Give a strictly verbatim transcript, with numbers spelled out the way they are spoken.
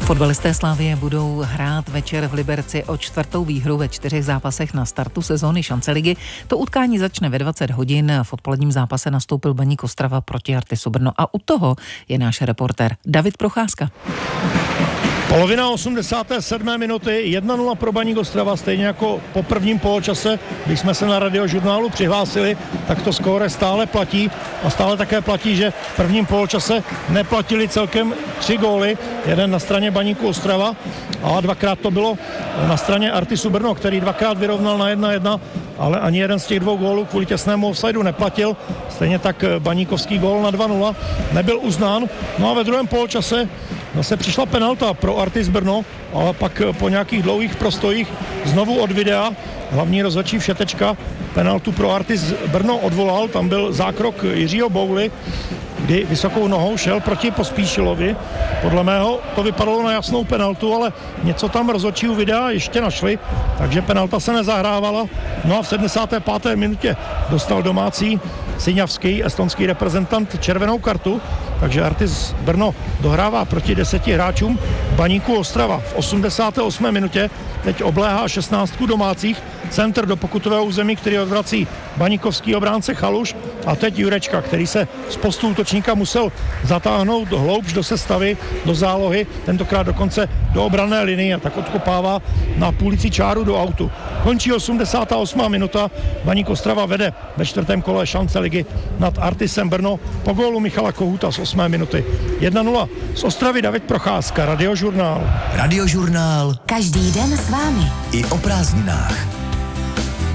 Fotbalisté Slavie budou hrát večer v Liberci o čtvrtou výhru ve čtyřech zápasech na startu sezóny Šanceligy. To utkání začne ve dvacet hodin. V odpoledním zápase nastoupil Baník Ostrava proti Artisu Brno a u toho je náš reportér David Procházka. Polovina osmdesáté sedmé minuty, jedna nula pro Baník Ostrava, stejně jako po prvním poločase, když jsme se na Radiožurnálu přihlásili, tak to skóre stále platí a stále také platí, že v prvním poločase neplatili celkem tři góly, jeden na straně Baníku Ostrava a dvakrát to bylo na straně Artisu Brno, který dvakrát vyrovnal na jedna jedna, ale ani jeden z těch dvou gólů kvůli těsnému offsideu neplatil, stejně tak baníkovský gól na dva nula nebyl uznán. No a ve druhém poločase zase přišla penalta pro Artis Brno, ale pak po nějakých dlouhých prostojích znovu od videa hlavní rozhodčí Všetečka penaltu pro Artis Brno odvolal, tam byl zákrok Jiřího Bouly, kdy vysokou nohou šel proti Pospíšilovi. Podle mého to vypadalo na jasnou penaltu, ale něco tam rozhodčí u videa ještě našli, takže penalta se nezahrávala. No a v sedmdesáté páté minutě dostal domácí Siňavský, estonský reprezentant, červenou kartu, takže Artis Brno dohrává proti deseti hráčům Baníku Ostrava. V osmdesáté osmé minutě teď obléhá šestnáctku domácích, centr do pokutového území, který odvrací baníkovský obránce Chaluš a teď Jurečka, který se z postu útočníka musel zatáhnout hloubš do sestavy, do zálohy, tentokrát dokonce do obranné linie a tak odkopává na půlici čáru do autu. Končí osmdesátá osmá minuta, Baník Ostrava vede ve čtvrtém kole Šanceligy nad Artisem Brno po gólu Michala Kohouta z osmé minuty. jedna nula z Ostravy David Procházka, Radiožurnál. Radiožurnál. Každý den s vámi. I o prázdninách.